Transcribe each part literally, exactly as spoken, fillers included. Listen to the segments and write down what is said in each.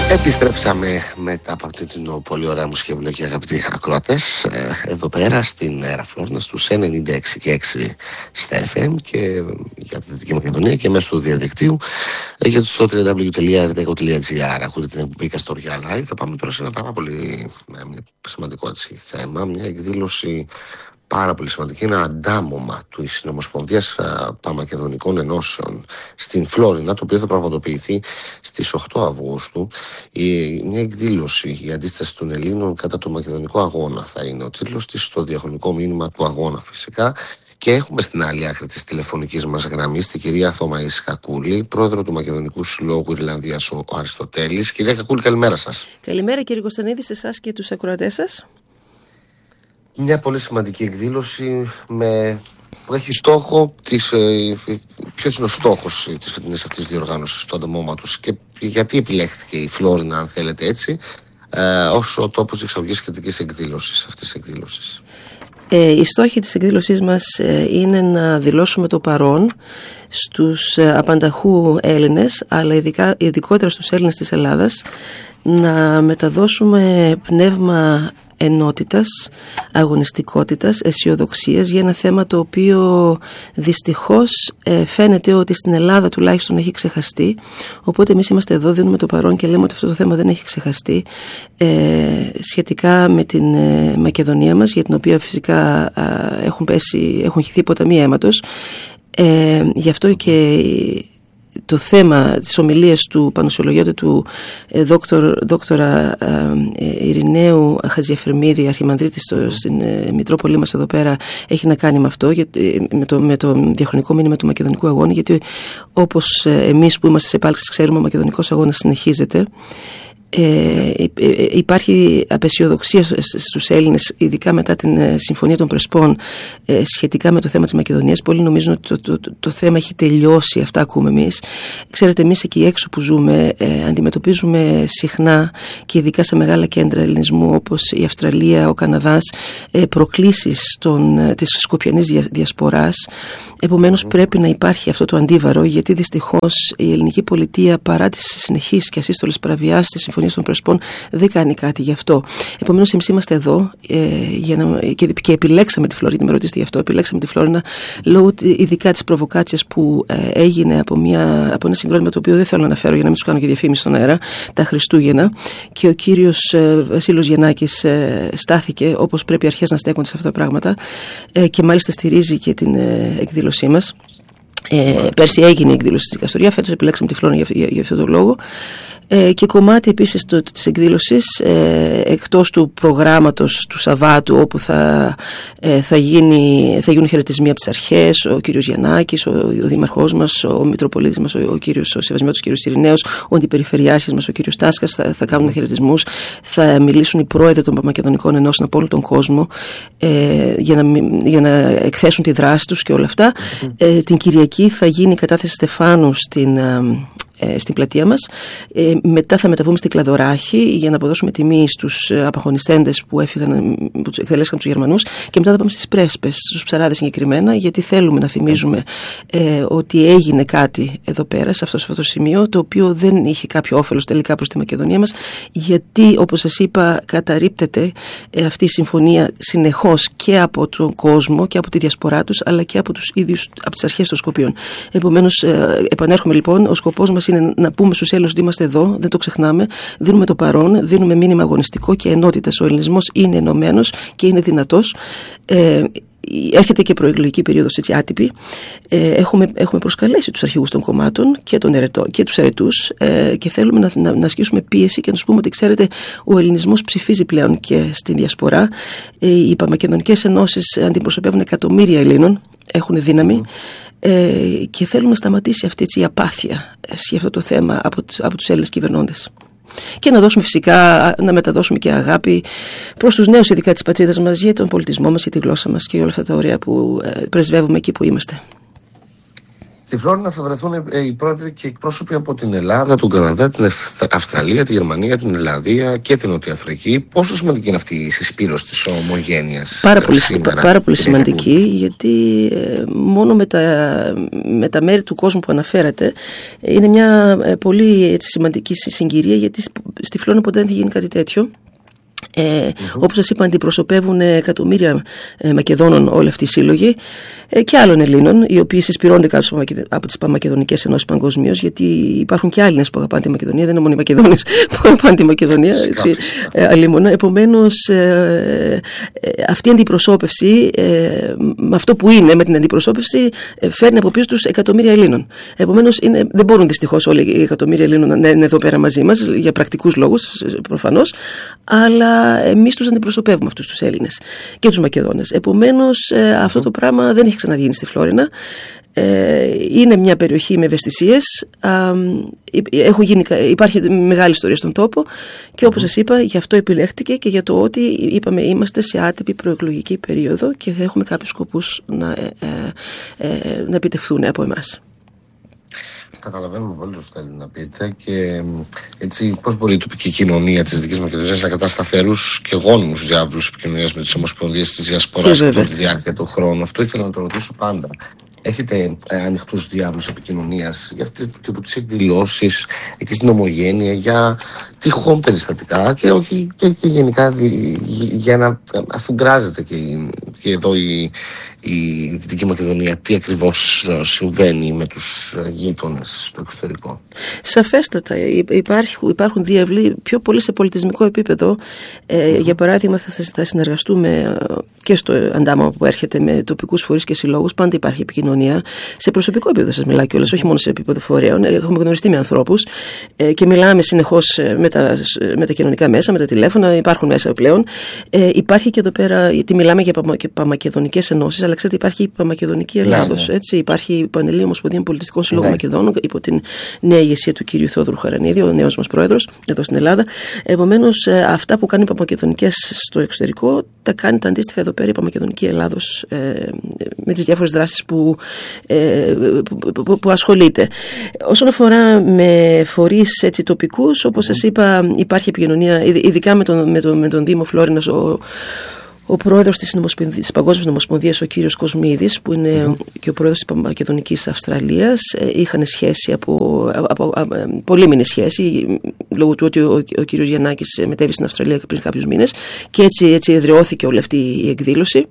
Επιστρέψαμε μετά από αυτή την πολύ ωραία μουσική επιλογή, αγαπητοί ακροατές, εδώ πέρα στην Αέρα Φλόρινα στους ενενήντα έξι και έξι στα εφ εμ και για τη Δυτική Μακεδονία και μέσω του διαδικτύου για το double-u double-u double-u τελεία αρ ντι έικο τελεία τζι άρ. Ακούτε την εκπομπή Καστοριά Live. Θα πάμε τώρα σε ένα πάρα πολύ σημαντικό έτσι, θέμα, μια εκδήλωση πάρα πολύ σημαντική, ένα αντάμωμα του Συνομοσπονδίας Παμακεδονικών Ενώσεων στην Φλόρινα, το οποίο θα πραγματοποιηθεί στις οκτώ Αυγούστου. Η, μια εκδήλωση, η αντίσταση των Ελλήνων κατά το Μακεδονικό Αγώνα θα είναι ο τίτλος της, στο διαχρονικό μήνυμα του αγώνα φυσικά. Και έχουμε στην άλλη άκρη της τηλεφωνικής μας γραμμής την κυρία Θωμαΐση Κακούλη, πρόεδρο του Μακεδονικού Συλλόγου Ιρλανδίας ο Αριστοτέλης. Κυρία Κακούλη, καλημέρα σας. Καλημέρα κύριε Κωνσταντινίδη, σε εσάς και τους ακροατές σας. Μια πολύ σημαντική εκδήλωση με, που έχει στόχο της, ε, ποιος είναι ο στόχος της φετινής αυτής διοργάνωσης του ανταμώματος και γιατί επιλέχθηκε η Φλόρινα, αν θέλετε έτσι, ε, ως ο τόπος διεξαγωγής σχετικής εκδήλωσης, αυτής της εκδήλωσης. Ε, η στόχη της εκδήλωσής μας ε, είναι να δηλώσουμε το παρόν στους ε, απανταχού Έλληνες, αλλά ειδικά, ειδικότερα στους Έλληνες της Ελλάδας, να μεταδώσουμε πνεύμα ενότητας, αγωνιστικότητας, αισιοδοξίας για ένα θέμα το οποίο δυστυχώς ε, φαίνεται ότι στην Ελλάδα τουλάχιστον έχει ξεχαστεί. Οπότε εμείς είμαστε εδώ, δίνουμε το παρόν και λέμε ότι αυτό το θέμα δεν έχει ξεχαστεί ε, σχετικά με την ε, Μακεδονία μας, για την οποία φυσικά ε, έχουν πέσει, έχουν χυθεί ποταμοί αίματος. Ε, γι' αυτό και το θέμα της ομιλίας του Πανοσιολογιώτη του ε, δόκτωρ, δόκτωρα ε, Ειρηναίου Χατζιαφερμίδη, αρχιμανδρίτη στο, στην ε, Μητρόπολη μας εδώ πέρα, έχει να κάνει με αυτό, γιατί, με, το, με το διαχρονικό μήνυμα του Μακεδονικού Αγώνα, γιατί όπως ε, εμείς που είμαστε σε επάλξεις ξέρουμε, ο Μακεδονικός Αγώνας συνεχίζεται. Ε, υπάρχει απεσιοδοξία στους Έλληνες, ειδικά μετά την ε, Συμφωνία των Πρεσπών, ε, σχετικά με το θέμα της Μακεδονίας. Πολλοί νομίζουν ότι το, το, το, το θέμα έχει τελειώσει, αυτά ακούμε εμείς. Ξέρετε, εμείς εκεί έξω που ζούμε ε, αντιμετωπίζουμε συχνά και ειδικά σε μεγάλα κέντρα ελληνισμού όπως η Αυστραλία, ο Καναδάς, ε, προκλήσεις των, ε, της σκοπιανής δια, διασποράς. Επομένως mm. πρέπει να υπάρχει αυτό το αντίβαρο, γιατί δυστυχώς η ελληνική πολιτεία, παρά τις συνεχείς και ασύστολες παραβιάσεις της Συμφωνίας των Πρεσπών, δεν κάνει κάτι γι' αυτό. Επομένως, εμείς είμαστε εδώ ε, για να, και, και επιλέξαμε τη Φλόρινα, με ρωτήσετε γι' αυτό, επιλέξαμε τη Φλόρινα λόγω ειδικά της προβοκάτσιας που ε, έγινε από, μια, από ένα συγκρότημα το οποίο δεν θέλω να αναφέρω για να μην τους κάνω και διαφήμιση στον αέρα, τα Χριστούγεννα, και ο κύριος ε, Βασίλος Γιαννάκης ε, στάθηκε όπως πρέπει αρχές να στέκονται σε αυτά τα πράγματα ε, και μάλιστα στηρίζει και την ε, εκδήλωσή μας. Ε, πέρσι έγινε η εκδήλωση στη Καστοριά, φέτος επιλέξαμε τη Φλόρινα για, για, για αυτόν τον λόγο. Ε, και κομμάτι επίσης το, της εκδήλωσης, ε, εκτός του προγράμματος του Σαββάτου, όπου θα, ε, θα, γίνει, θα γίνουν χαιρετισμοί από τις αρχές, ο κύριος Γιαννάκης, ο, ο δήμαρχός μας, ο Μητροπολίτης μας, ο, ο κύριος ο Σεβασμιώτης, ο κύριος Ειρηναίος, ο αντιπεριφερειάρχης μας, ο κύριος Τάσκας, θα, θα κάνουν χαιρετισμούς, θα μιλήσουν οι πρόεδροι των Μακεδονικών Ενώσεων από όλο τον κόσμο ε, για, να, για να εκθέσουν τη δράση τους και όλα αυτά. Ε, την Κυριακή θα γίνει η κατάθεση Στεφάνου στην Ε, στην πλατεία μας. Ε, μετά θα μεταβούμε στην Κλαδοράχη για να αποδώσουμε τιμή στους ε, απαγωνιστέντες που έφυγαν, που εκτελέσκαν τους Γερμανούς, και μετά θα πάμε στις Πρέσπες, στους Ψαράδες συγκεκριμένα, γιατί θέλουμε να θυμίζουμε ε, ότι έγινε κάτι εδώ πέρα, σε αυτό, σε αυτό το σημείο, το οποίο δεν είχε κάποιο όφελος τελικά προς τη Μακεδονία μας, γιατί όπως σας είπα καταρρίπτεται ε, αυτή η συμφωνία συνεχώς και από τον κόσμο και από τη διασπορά τους, αλλά και από τους ίδιους, από τις αρχές των Σκοπίων. Επομένως, ε, επανέρχομαι λοιπόν, ο σκοπός μας είναι να πούμε στους Έλληνες ότι είμαστε εδώ, δεν το ξεχνάμε, δίνουμε το παρόν, δίνουμε μήνυμα αγωνιστικό και ενότητας. Ο ελληνισμός είναι ενωμένος και είναι δυνατός. Ε, έρχεται και προεκλογική περίοδος έτσι άτυπη. Ε, έχουμε, έχουμε προσκαλέσει τους αρχηγούς των κομμάτων και, τον ερετό, και τους ερετούς ε, και θέλουμε να, να, να ασκήσουμε πίεση και να τους πούμε ότι ξέρετε, ο ελληνισμός ψηφίζει πλέον και στην διασπορά. Ε, οι Παμακεδονικές Ενώσεις αντιπροσωπεύουν εκατομμύρια Ελλήνων, έχουν δύναμη. Ε, και θέλουν να σταματήσει αυτή έτσι, η απάθεια σε αυτό το θέμα από, από τους Έλληνες κυβερνώντες. Και να δώσουμε φυσικά, να μεταδώσουμε και αγάπη προς τους νέους ειδικά της πατρίδας μας, για τον πολιτισμό μας, για τη γλώσσα μας και όλα αυτά τα ωραία που ε, πρεσβεύουμε εκεί που είμαστε. Στη Φλόρινα θα βρεθούν οι πρόεδροι και εκπρόσωποι από την Ελλάδα, τον Καναδά, την Αυστραλία, τη Γερμανία, την Ιρλανδία και την Νότια Αφρική. Πόσο σημαντική είναι αυτή η συσπήρωση της ομογένειας? Πάρα πολύ, πάρα πολύ σημαντική, γιατί ε, μόνο με τα, με τα μέρη του κόσμου που αναφέρατε είναι μια ε, πολύ έτσι, σημαντική συγκυρία, γιατί στη Φλόρινα ποτέ δεν έχει γίνει κάτι τέτοιο. Ε, mm-hmm. Όπως σας είπα, αντιπροσωπεύουν εκατομμύρια ε, Μακεδόνων όλοι αυτοί οι σύλλογοι ε, και άλλων Ελλήνων, οι οποίοι συσπηρώνται κάτω από τις Μακεδονικές Ενώσεις παγκοσμίως, γιατί υπάρχουν και Έλληνες που αγαπάνε τη Μακεδονία, δεν είναι μόνο οι Μακεδόνες που αγαπάνε τη Μακεδονία, ε, αλίμονα. Επομένως, ε, ε, αυτή η αντιπροσώπευση, ε, με αυτό που είναι, με την αντιπροσώπευση, ε, φέρνει από πίσω τους εκατομμύρια Ελλήνων. Επομένως, είναι, δεν μπορούν δυστυχώς όλοι οι εκατομμύρια Ελλήνων να είναι εδώ πέρα μαζί μας, για πρακτικούς λόγους προφανώς, αλλά εμείς τους αντιπροσωπεύουμε αυτούς τους Έλληνες και τους Μακεδόνες. Επομένως, ε, αυτό το πράγμα δεν έχει ξαναγίνει στη Φλόρινα. Ε, είναι μια περιοχή με ευαισθησίες. Α, έχουν γίνει, υπάρχει μεγάλη ιστορία στον τόπο και όπως σας είπα, γι' αυτό επιλέχτηκε και για το ότι είπαμε είμαστε σε άτυπη προεκλογική περίοδο και θα έχουμε κάποιους σκοπούς να, ε, ε, ε, να επιτευχθούν από εμάς. Καταλαβαίνουμε πολύ το θέλει να πείτε και έτσι πώς μπορεί η τοπική κοινωνία της Δυτικής Μακεδονίας να καταστά σταθερούς και γόνιμους διάβλους επικοινωνίας με τις ομοσπονδίες της Διασποράς κατά τη διάρκεια του χρόνου. Αυτό ήθελα να το ρωτήσω πάντα. Έχετε ε, ανοιχτούς διάβλους επικοινωνίας για αυτές τις εκδηλώσεις εκεί στην Ομογένεια, για τυχόν περιστατικά και, όχι, και, και γενικά δι, για να αφουγκράζεται και, και εδώ η, η Δυτική Μακεδονία τι ακριβώς συμβαίνει με τους γείτονες στο εξωτερικό. Σαφέστατα. Υπάρχουν, υπάρχουν διάβλοι πιο πολύ σε πολιτισμικό επίπεδο. Ε, mm-hmm. Για παράδειγμα, θα, θα συνεργαστούμε και στο Αντάμα που έρχεται με τοπικούς φορείς και συλλόγους. Πάντα υπάρχει επικοινωνία. Σε προσωπικό επίπεδο σας μιλάω κιόλας, όχι μόνο σε επίπεδο φορέων. Έχουμε γνωριστεί με ανθρώπους ε, και μιλάμε συνεχώς με τα, με τα κοινωνικά μέσα, με τα τηλέφωνα. Υπάρχουν μέσα πλέον. Ε, υπάρχει και εδώ πέρα, γιατί μιλάμε για παμακεδονικές ενώσεις, αλλά ξέρετε, υπάρχει η Παμακεδονική Ελλάδος. Yeah, yeah. Υπάρχει η Πανελλήνια Ομοσπονδία Πολιτιστικών Συλλόγων yeah. Μακεδόνων υπό την νέα ηγεσία του κύριου Θόδωρου Χαρανίδη, ο νέος μας πρόεδρος εδώ στην Ελλάδα. Επομένως, αυτά που κάνει οι Παμακεδονικές στο εξωτερικό, τα κάνει τα αντίστοιχα εδώ πέρα η Παμακεδονική Ελλάδος ε, με τις διάφορες δράσεις που, ε, που, που, που ασχολείται. Όσον αφορά με φορείς έτσι, τοπικούς, όπως mm. σας είπα, υπάρχει επικοινωνία, ειδικά με τον, με τον, με τον Δήμο Φλόρινας, ο, ο πρόεδρος της, της Παγκόσμιας Νομοσπονδίας, ο κύριος Κοσμίδης, που είναι mm-hmm. και ο πρόεδρος της Μακεδονικής Αυστραλίας, είχαν σχέση από, από, από, από πολύμηνη σχέση, λόγω του ότι ο, ο κύριος Γιαννάκης μετέβη στην Αυστραλία πριν κάποιους μήνες και έτσι, έτσι εδραιώθηκε όλη αυτή η εκδήλωση.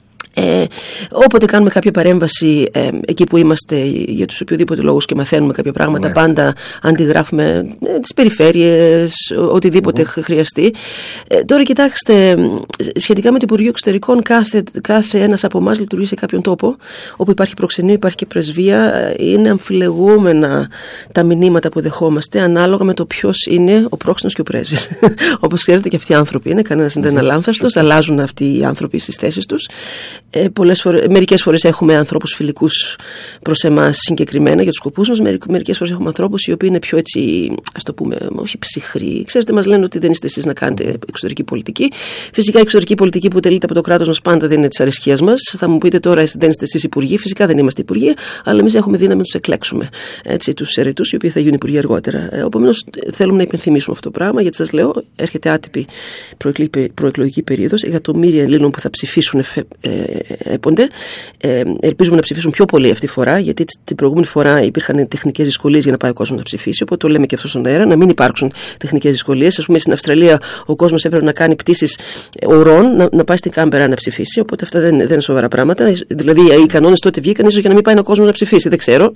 Ε, όποτε κάνουμε κάποια παρέμβαση ε, εκεί που είμαστε για τους οποιοδήποτε λόγους και μαθαίνουμε κάποια πράγματα, ναι. πάντα αντιγράφουμε ε, τις περιφέρειες, οτιδήποτε mm. χρειαστεί. Ε, τώρα κοιτάξτε, σχετικά με το Υπουργείο Εξωτερικών, κάθε, κάθε ένας από εμάς λειτουργεί σε κάποιον τόπο όπου υπάρχει προξενείο, υπάρχει και πρεσβεία. Είναι αμφιλεγόμενα τα μηνύματα που δεχόμαστε ανάλογα με το ποιος είναι ο πρόξενος και ο πρέσβης. Όπως ξέρετε, και αυτοί οι άνθρωποι είναι, κανένας δεν είναι αλάνθαστος, αλλάζουν αυτοί οι άνθρωποι στις θέσεις τους. Ε, πολλές φορές, μερικές φορές έχουμε ανθρώπους φιλικούς προς εμάς συγκεκριμένα για τους σκοπούς μας. Μερικές φορές έχουμε ανθρώπους οι οποίοι είναι πιο έτσι, ας το πούμε, όχι ψυχροί. Ξέρετε, μας λένε ότι δεν είστε εσείς να κάνετε εξωτερική πολιτική. Φυσικά η εξωτερική πολιτική που τελείται από το κράτος μας πάντα δεν είναι της αρεσκίας μας. Θα μου πείτε τώρα, δεν είστε εσείς υπουργοί. Φυσικά δεν είμαστε υπουργοί, αλλά εμείς έχουμε δύναμη να τους εκλέξουμε. Έτσι, τους αιρετούς, οι οποίοι θα γίνουν υπουργοί αργότερα. Ε, Επομένως, θέλουμε να υπενθυμίσουμε αυτό το πράγμα, γιατί σας λέω, έρχεται άτυπη προεκλογική περίοδος. Εκατομμύρια Ελλήνων που θα ψηφίσουν ε, έπονται. Ε, ελπίζουμε να ψηφίσουν πιο πολύ αυτή τη φορά, γιατί την προηγούμενη φορά υπήρχαν τεχνικές δυσκολίες για να πάει ο κόσμος να ψηφίσει. Οπότε το λέμε και αυτό στον αέρα, να μην υπάρξουν τεχνικές δυσκολίες. Ας πούμε, στην Αυστραλία ο κόσμος έπρεπε να κάνει πτήσεις ωρών, να, να πάει στην Κάμπερα να ψηφίσει. Οπότε αυτά δεν, δεν είναι σοβαρά πράγματα. Δηλαδή, οι κανόνες τότε βγήκαν ίσως για να μην πάει ο κόσμος να ψηφίσει. Δεν ξέρω.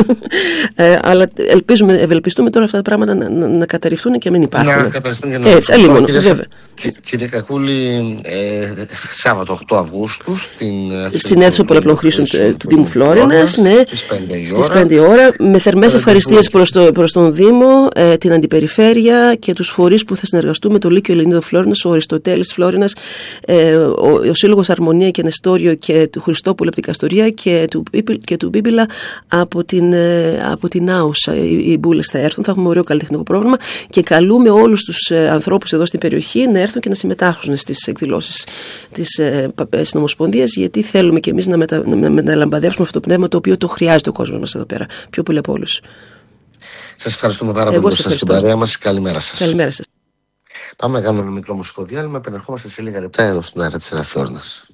Ε, αλλά ελπίζουμε, ευελπιστούμε τώρα αυτά τα πράγματα να, να, να καταρριφθούν και να μην υπάρχουν. Να καταρριφθούν και να Έτσι, αλλήμον, βέβαια. Κύριε Κακούλη, ε, Σάββατο οκτώ Αυγούστου στην, στην αίθουσα πολλαπλών χρήσεων του, του Δήμου Φλόρινας, ναι, στις πέντε η ώρα, με θερμές ευχαριστίες προς, το, προς τον Δήμο, ε, την Αντιπεριφέρεια και τους φορείς που θα συνεργαστούμε, το Λύκειο Ελληνίδο Φλόρινας, ο Αριστοτέλης Φλόρινας, ε, ο, ο Σύλλογος Αρμονία και Νεστόριο και του Χριστόπουλου από την Καστοριά και του, και του Μπίμπιλα από την, ε, από την Άουσα. Οι, οι μπούλες θα έρθουν, θα έχουμε ωραίο καλλιτεχνικό πρόγραμμα και καλούμε όλους τους ε, ανθρώπους εδώ στην περιοχή να έρθουν και να συμμετάσχουν στις εκδηλώσεις της ε, Ομοσπονδίας, γιατί θέλουμε και εμείς να, μετα, να μεταλαμπαδεύσουμε αυτό το πνεύμα το οποίο το χρειάζεται ο κόσμος μας εδώ πέρα, πιο πολύ από όλους. Σας ευχαριστούμε πάρα πολύ που ήσασταν στην παρέα μας. Καλημέρα σας. Καλημέρα σας. Πάμε να κάνουμε ένα μικρό μουσικό διάλειμμα. Επανερχόμαστε σε λίγα λεπτά εδώ στην αέρα της Φλόρινας.